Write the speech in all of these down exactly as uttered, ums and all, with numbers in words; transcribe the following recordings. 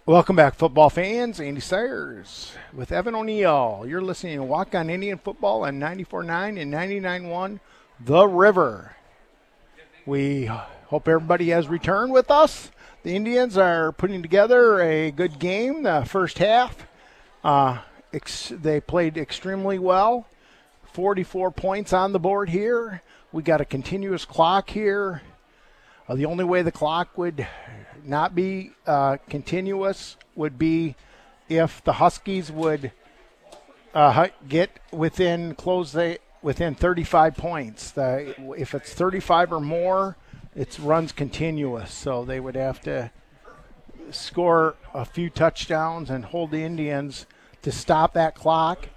Welcome back, football fans. Andy Sayers with Evan O'Neill. You're listening to Walk On Indian Football on ninety-four point nine and ninety-nine point one The River. We hope everybody has returned with us. The Indians are putting together a good game the first half. Uh, ex- they played extremely well. forty-four points on the board here. We got a continuous clock here. Uh, the only way the clock would not be uh, continuous would be if the Huskies would uh, get within close the, within thirty-five points. The, if it's thirty-five or more, it runs continuous. So they would have to score a few touchdowns and hold the Indians to stop that clock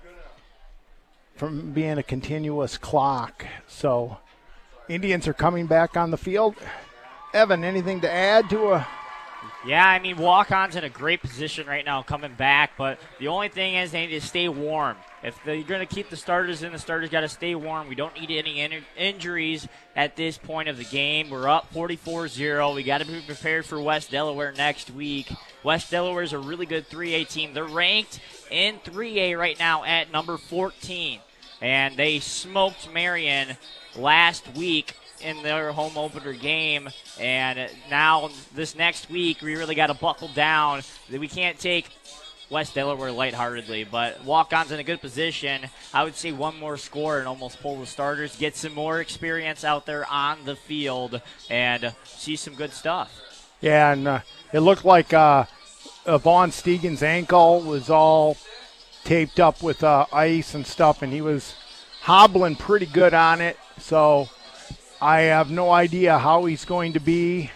from being a continuous clock. So Indians are coming back on the field. Evan, anything to add to a... Yeah, I mean, walk-on's in a great position right now coming back, but the only thing is they need to stay warm. If they're going to keep the starters in, the starters got to stay warm. We don't need any in- injuries at this point of the game. We're up forty-four zero. We got to be prepared for West Delaware next week. West Delaware is a really good three A team. They're ranked in three A right now at number fourteen, and they smoked Marion last week in their home opener game, and now this next week we really got to buckle down. We can't take West Delaware lightheartedly, but walk-on's in a good position. I would say one more score and almost pull the starters, get some more experience out there on the field, and see some good stuff. Yeah, and uh, it looked like uh, uh, Vaughn Stegan's ankle was all taped up with uh, ice and stuff, and he was hobbling pretty good on it, so I have no idea how he's going to be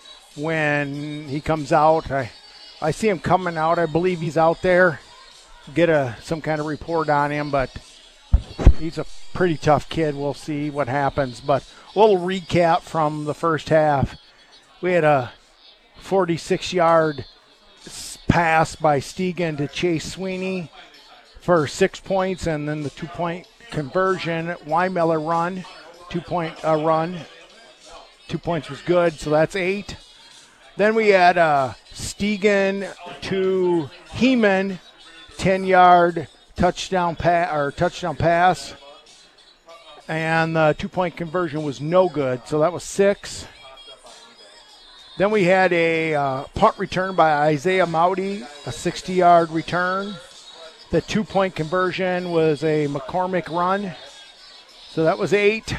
when he comes out. I I see him coming out. I believe he's out there. Get a some kind of report on him, but he's a pretty tough kid. We'll see what happens. But a little recap from the first half. We had a forty-six-yard pass by Stegan to Chase Sweeney for six points, and then the two-point conversion. Weimeller run. Two-point uh, run. Two points was good, so that's eight. Then we had uh, Stegan to Heeman, ten-yard touchdown pa- or touchdown pass, and the two-point conversion was no good, so that was six. Then we had a uh, punt return by Isaiah Mowdy, a sixty-yard return. The two-point conversion was a McCormick run, so that was eight.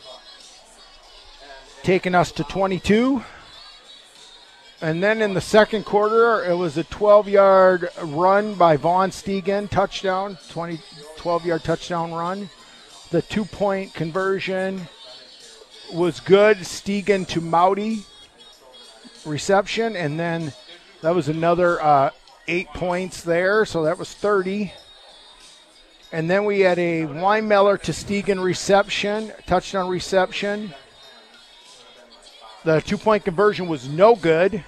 Taking us to twenty-two. And then in the second quarter, it was a twelve-yard run by Vaughn Stegan, touchdown, twenty, twelve-yard touchdown run. The two-point conversion was good. Stegan to Mowdy reception, and then that was another uh, eight points there, so that was thirty. And then we had a Weimeller to Stegan reception, touchdown reception. The two-point conversion was no good.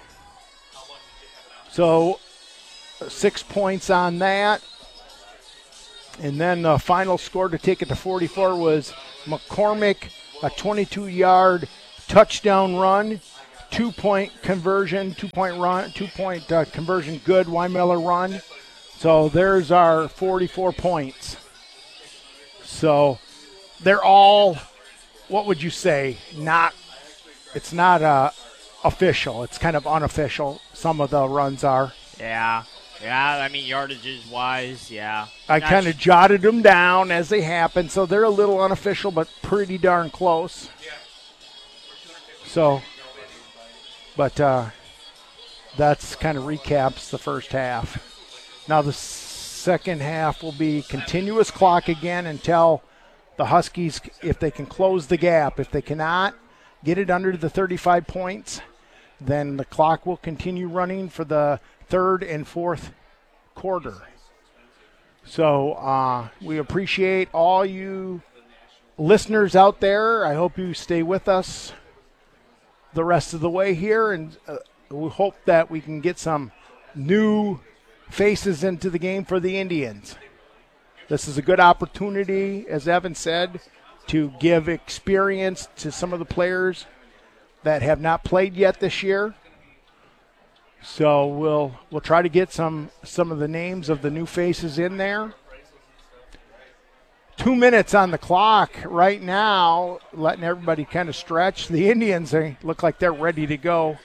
So six points on that. And then the final score to take it to forty-four was McCormick, a twenty-two-yard touchdown run, two-point conversion, two-point run, two-point uh, conversion good, Weimeller run. So there's our forty-four points. So they're all, what would you say, not It's not uh, official. It's kind of unofficial. Some of the runs are. Yeah. Yeah, I mean, yardages-wise, yeah. I kind of sh- jotted them down as they happen, so they're a little unofficial, but pretty darn close. So, but uh, that's kind of recaps the first half. Now the second half will be continuous clock again until the Huskies, if they can close the gap. If they cannot get it under the thirty-five points, then the clock will continue running for the third and fourth quarter. So uh, we appreciate all you listeners out there. I hope you stay with us the rest of the way here, and uh, we hope that we can get some new faces into the game for the Indians. This is a good opportunity, as Evan said, to give experience to some of the players that have not played yet this year. So we'll we'll try to get some some of the names of the new faces in there. Two minutes on the clock right now, letting everybody kind of stretch. The Indians, they look like they're ready to go.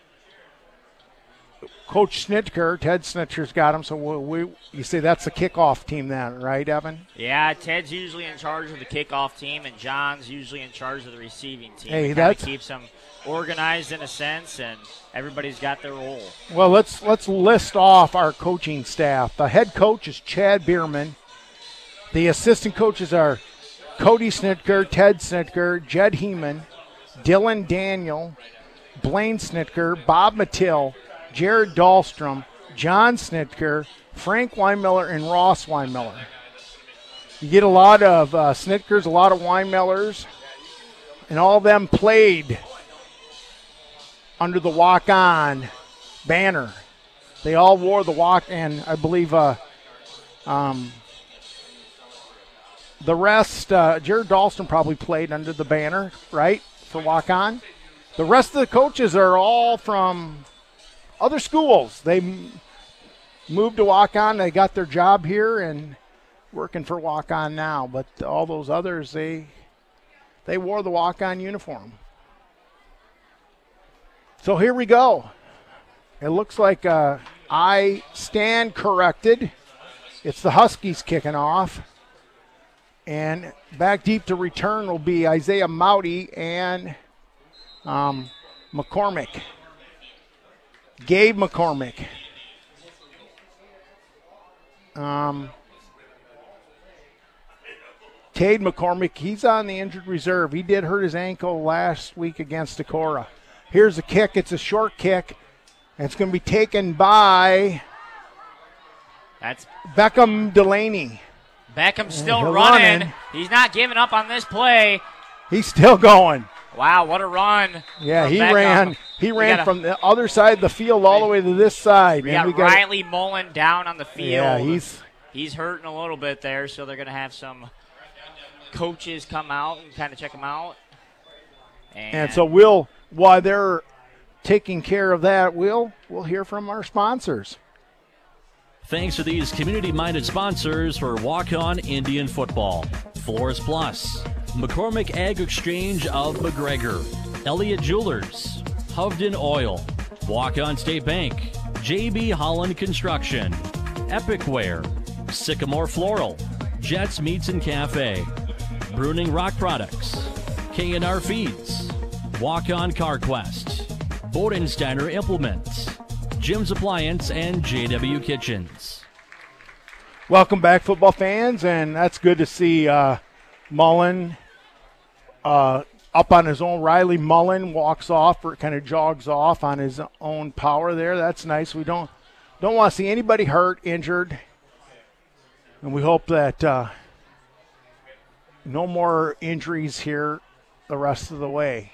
Coach Snitker, Ted Snitker's got him, so we, we you say that's the kickoff team then, right, Evan? Yeah, Ted's usually in charge of the kickoff team, and John's usually in charge of the receiving team. Hey, it that keeps them organized in a sense, and everybody's got their role. Well, let's let's list off our coaching staff. The head coach is Chad Bierman. The assistant coaches are Cody Snitker, Ted Snitker, Jed Heeman, Dylan Daniel, Blaine Snitker, Bob Mattill, Jared Dahlstrom, John Snitker, Frank Weinmiller, and Ross Weinmiller. You get a lot of uh, Snitkers, a lot of Weinmillers, and all of them played under the walk-on banner. They all wore the walk, and I believe uh, um, the rest, uh, Jared Dahlstrom probably played under the banner, right, for walk-on. The rest of the coaches are all from other schools. They m- moved to walk-on. They got their job here and working for walk-on now. But all those others, they they wore the walk-on uniform. So here we go. It looks like uh, I stand corrected. It's the Huskies kicking off. And back deep to return will be Isaiah Mouty and um, McCormick. Gabe McCormick. Um, Cade McCormick, he's on the injured reserve. He did hurt his ankle last week against Decorah. Here's a kick. It's a short kick. And it's going to be taken by That's Beckham Delaney. Beckham's still He's running. running. He's not giving up on this play. He's still going. Wow, what a run. Yeah, from he Beckham. ran. He We ran got a- from the other side of the field all the way to this side. We man. got we got Riley Mullen down on the field. Yeah, he's He's hurting a little bit there, so they're going to have some coaches come out and kind of check him out. And, and so we'll while they're taking care of that, we'll we'll hear from our sponsors. Thanks to these community-minded sponsors for Walk-On Indian Football. Flores Plus, McCormick Ag Exchange of McGregor, Elliott Jewelers, Hovden Oil, Walk-On State Bank, J B Holland Construction, Epic Wear, Sycamore Floral, Jets Meats and Cafe, Bruning Rock Products, K and R Feeds, Walk-On CarQuest, Bodensteiner Implements, Jim's Appliance, and J W Kitchens. Welcome back, football fans, and that's good to see uh, Mullen uh, up on his own. Riley Mullen walks off or kind of jogs off on his own power there. That's nice. We don't don't want to see anybody hurt, injured, and we hope that uh, no more injuries here the rest of the way.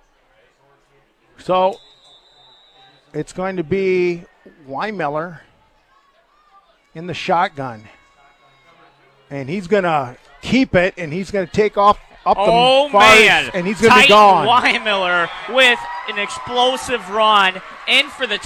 So it's going to be Weinmiller in the shotgun. And he's going to keep it, and he's going to take off up oh, the farthest, man. and he's going to be Titan gone. Weinmiller with an explosive run in for the